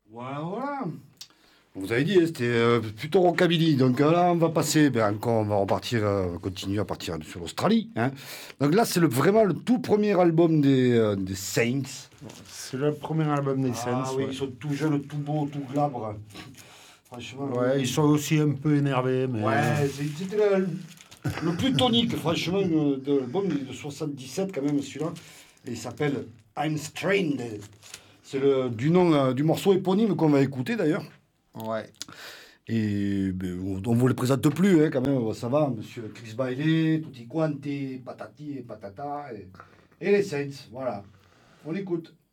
Voilà, voilà. Vous avez dit, hein, c'était plutôt rockabilly. Donc là, on va passer, encore, on va repartir, on va continuer à partir sur l'Australie, hein. Donc là, c'est vraiment le tout premier album des Saints. C'est le premier album des Saints. Ah oui, Ouais. ils sont tout jeunes, tout beaux, tout glabres. Franchement. Ouais, ils sont aussi un peu énervés, mais. Ouais, c'était le plus tonique, franchement, de l'album de 77, quand même, celui-là. Et il s'appelle I'm Strained. C'est du nom du morceau éponyme qu'on va écouter d'ailleurs. Ouais. Et on ne vous le présente plus, hein, quand même, ça va, monsieur Chris Bailey, Tutti Quanti, Patati et Patata, et les Saints, voilà. On écoute.